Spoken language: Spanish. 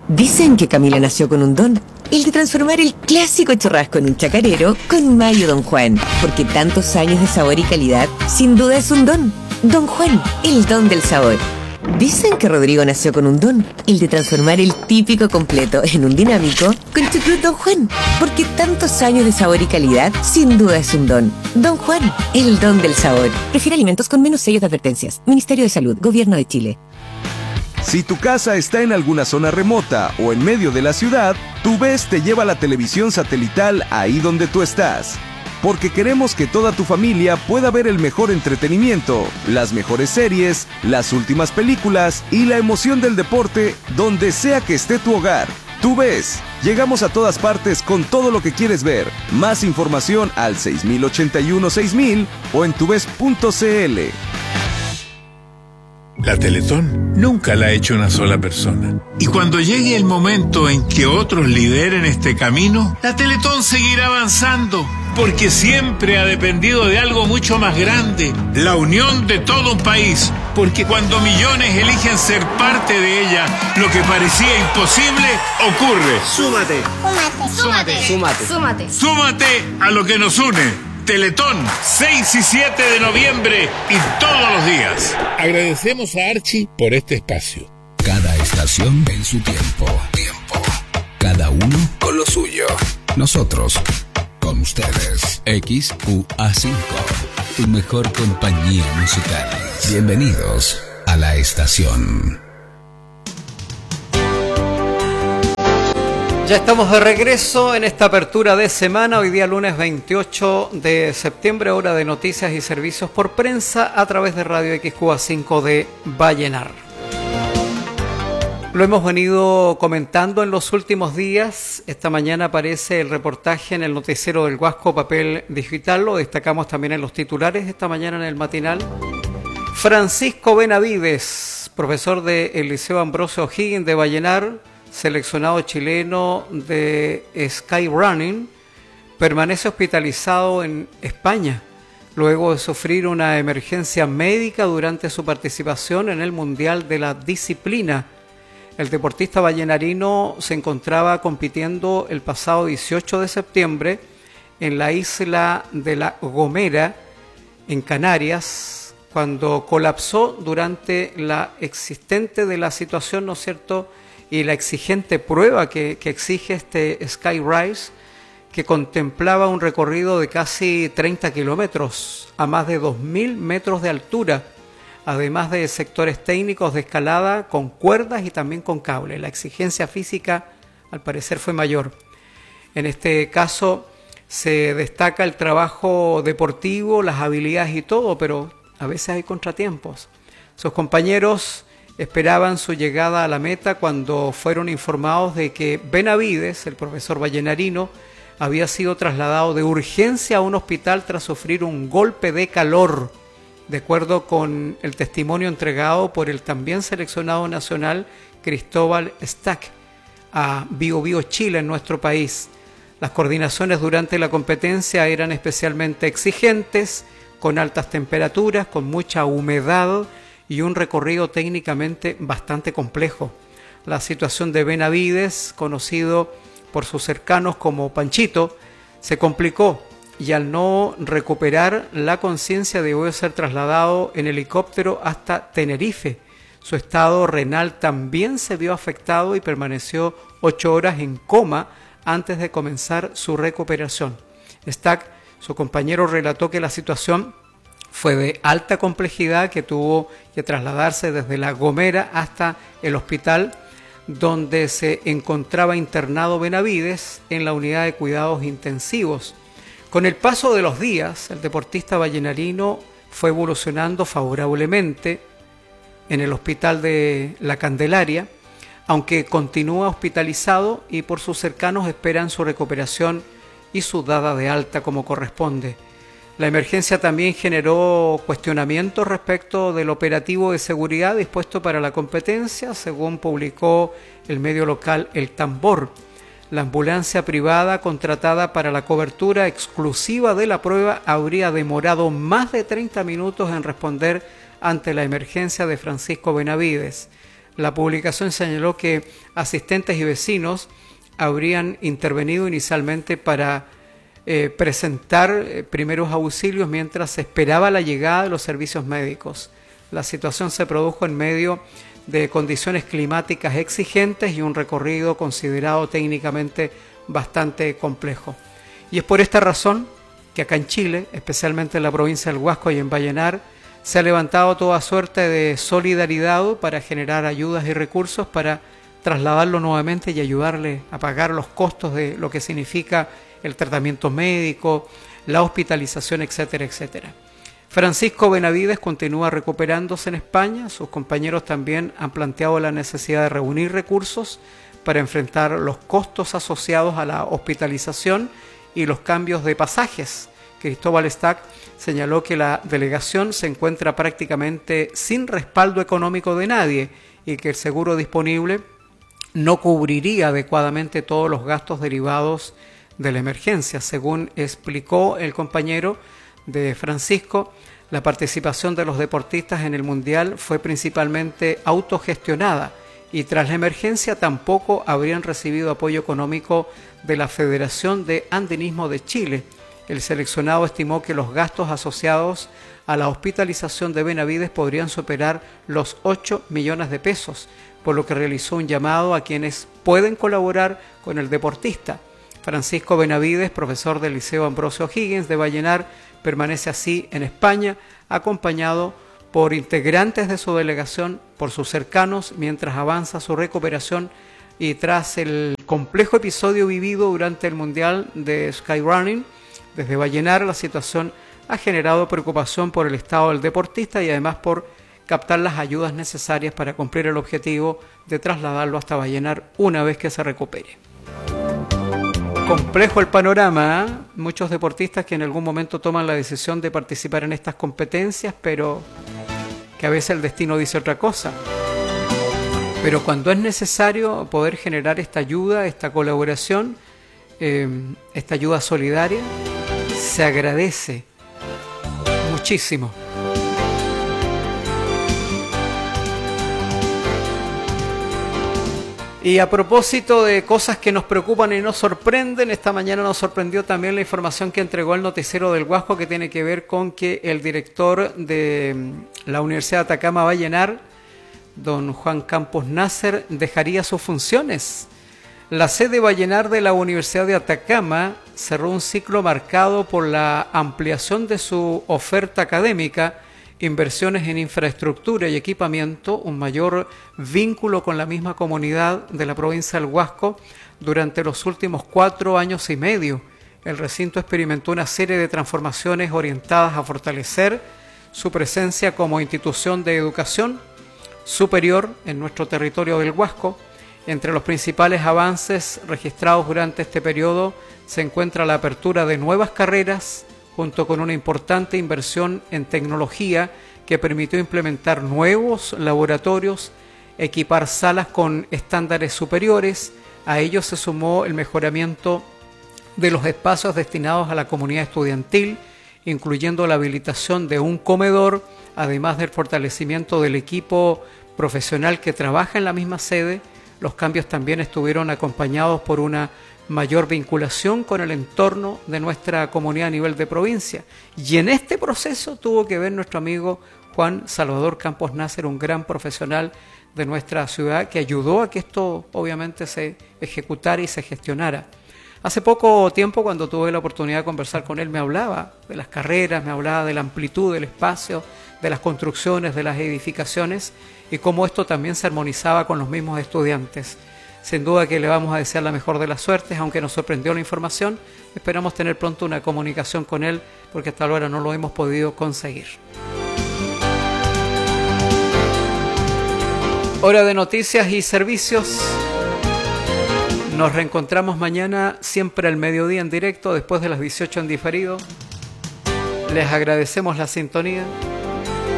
Dicen que Camila nació con un don, el de transformar el clásico churrasco en un chacarero con mayo Don Juan, porque tantos años de sabor y calidad, sin duda es un don. Don Juan, el don del sabor. Dicen que Rodrigo nació con un don, el de transformar el típico completo en un dinámico con Chucrut Don Juan, porque tantos años de sabor y calidad, sin duda es un don. Don Juan, el don del sabor. Prefiere alimentos con menos sellos de advertencias. Ministerio de Salud, Gobierno de Chile. Si tu casa está en alguna zona remota o en medio de la ciudad, TUVES te lleva la televisión satelital ahí donde tú estás. Porque queremos que toda tu familia pueda ver el mejor entretenimiento, las mejores series, las últimas películas y la emoción del deporte donde sea que esté tu hogar. TUVES, llegamos a todas partes con todo lo que quieres ver. Más información al 6081-6000 o en tuves.cl. La Teletón nunca la ha hecho una sola persona. Y cuando llegue el momento en que otros lideren este camino, la Teletón seguirá avanzando, porque siempre ha dependido de algo mucho más grande, la unión de todo un país. Porque cuando millones eligen ser parte de ella, lo que parecía imposible ocurre. Súmate. Súmate. Súmate. Súmate. Súmate a lo que nos une. Teletón, 6 y 7 de noviembre y todos los días. Agradecemos a Archie por este espacio. Cada estación en su tiempo. Cada uno con lo suyo. Nosotros con ustedes. XUA5, tu mejor compañía musical. Bienvenidos a la estación. Ya estamos de regreso en esta apertura de semana, hoy día lunes 28 de septiembre, hora de noticias y servicios por prensa a través de Radio XQA5 de Vallenar. Lo hemos venido comentando en los últimos días. Esta mañana aparece el reportaje en el noticiero del Huasco Papel Digital, lo destacamos también en los titulares esta mañana en el matinal. Francisco Benavides, profesor del Liceo Ambrosio O'Higgins de Vallenar, seleccionado chileno de skyrunning, permanece hospitalizado en España luego de sufrir una emergencia médica durante su participación en el Mundial de la disciplina. El deportista vallenarino se encontraba compitiendo el pasado 18 de septiembre en la isla de La Gomera, en Canarias, cuando colapsó durante la existente de la situación, ¿no es cierto?, y la exigente prueba que exige este Skyrise, que contemplaba un recorrido de casi 30 kilómetros a más de 2.000 metros de altura, además de sectores técnicos de escalada con cuerdas y también con cable. La exigencia física, al parecer, fue mayor. En este caso se destaca el trabajo deportivo, las habilidades y todo, pero a veces hay contratiempos. Sus compañeros esperaban su llegada a la meta cuando fueron informados de que Benavides, el profesor vallenarino, había sido trasladado de urgencia a un hospital tras sufrir un golpe de calor, de acuerdo con el testimonio entregado por el también seleccionado nacional Cristóbal Stack a Bio Bio Chile, en nuestro país. Las coordinaciones durante la competencia eran especialmente exigentes, con altas temperaturas, con mucha humedad y un recorrido técnicamente bastante complejo. La situación de Benavides, conocido por sus cercanos como Panchito, se complicó y al no recuperar la conciencia debió ser trasladado en helicóptero hasta Tenerife. Su estado renal también se vio afectado y permaneció 8 horas en coma antes de comenzar su recuperación. Stack, su compañero, relató que la situación fue de alta complejidad, que tuvo que trasladarse desde La Gomera hasta el hospital donde se encontraba internado Benavides en la unidad de cuidados intensivos. Con el paso de los días, el deportista vallenarino fue evolucionando favorablemente en el hospital de La Candelaria, aunque continúa hospitalizado y por sus cercanos esperan su recuperación y su dada de alta como corresponde. La emergencia también generó cuestionamientos respecto del operativo de seguridad dispuesto para la competencia, según publicó el medio local El Tambor. La ambulancia privada contratada para la cobertura exclusiva de la prueba habría demorado más de 30 minutos en responder ante la emergencia de Francisco Benavides. La publicación señaló que asistentes y vecinos habrían intervenido inicialmente para presentar primeros auxilios mientras se esperaba la llegada de los servicios médicos. La situación se produjo en medio de condiciones climáticas exigentes y un recorrido considerado técnicamente bastante complejo. Y es por esta razón que acá en Chile, especialmente en la provincia del Huasco y en Vallenar, se ha levantado toda suerte de solidaridad para generar ayudas y recursos para trasladarlo nuevamente y ayudarle a pagar los costos de lo que significa el tratamiento médico, la hospitalización, etcétera, etcétera. Francisco Benavides continúa recuperándose en España. Sus compañeros también han planteado la necesidad de reunir recursos para enfrentar los costos asociados a la hospitalización y los cambios de pasajes. Cristóbal Stack señaló que la delegación se encuentra prácticamente sin respaldo económico de nadie y que el seguro disponible no cubriría adecuadamente todos los gastos derivados de la emergencia. Según explicó el compañero de Francisco, la participación de los deportistas en el Mundial fue principalmente autogestionada y tras la emergencia tampoco habrían recibido apoyo económico de la Federación de Andinismo de Chile. El seleccionado estimó que los gastos asociados a la hospitalización de Benavides podrían superar los 8 millones de pesos, por lo que realizó un llamado a quienes pueden colaborar con el deportista. Francisco Benavides, profesor del Liceo Ambrosio O'Higgins de Vallenar, permanece así en España, acompañado por integrantes de su delegación, por sus cercanos, mientras avanza su recuperación y tras el complejo episodio vivido durante el Mundial de Skyrunning. Desde Vallenar la situación ha generado preocupación por el estado del deportista y además por captar las ayudas necesarias para cumplir el objetivo de trasladarlo hasta Vallenar una vez que se recupere. Complejo el panorama, ¿eh? Muchos deportistas que en algún momento toman la decisión de participar en estas competencias, pero que a veces el destino dice otra cosa. Pero cuando es necesario poder generar esta ayuda, esta colaboración, esta ayuda solidaria, se agradece muchísimo. Y a propósito de cosas que nos preocupan y nos sorprenden, esta mañana nos sorprendió también la información que entregó el noticiero del Huasco, que tiene que ver con que el director de la Universidad de Atacama Vallenar, don Juan Campos Nasser, dejaría sus funciones. La sede Vallenar de la Universidad de Atacama cerró un ciclo marcado por la ampliación de su oferta académica, inversiones en infraestructura y equipamiento, un mayor vínculo con la misma comunidad de la provincia del Huasco. Durante los últimos 4 años y medio, el recinto experimentó una serie de transformaciones orientadas a fortalecer su presencia como institución de educación superior en nuestro territorio del Huasco. Entre los principales avances registrados durante este periodo se encuentra la apertura de nuevas carreras, junto con una importante inversión en tecnología que permitió implementar nuevos laboratorios, equipar salas con estándares superiores. A ello se sumó el mejoramiento de los espacios destinados a la comunidad estudiantil, incluyendo la habilitación de un comedor, además del fortalecimiento del equipo profesional que trabaja en la misma sede. Los cambios también estuvieron acompañados por una mayor vinculación con el entorno de nuestra comunidad a nivel de provincia. Y en este proceso tuvo que ver nuestro amigo Juan Salvador Campos Nasser, un gran profesional de nuestra ciudad, que ayudó a que esto obviamente se ejecutara y se gestionara. Hace poco tiempo, cuando tuve la oportunidad de conversar con él, me hablaba de las carreras, me hablaba de la amplitud del espacio, de las construcciones, de las edificaciones y cómo esto también se armonizaba con los mismos estudiantes. Sin duda que le vamos a desear la mejor de las suertes, aunque nos sorprendió la información. Esperamos tener pronto una comunicación con él, porque hasta ahora no lo hemos podido conseguir. Hora de noticias y servicios. Nos reencontramos mañana, siempre al mediodía en directo, después de las 18 en diferido. Les agradecemos la sintonía.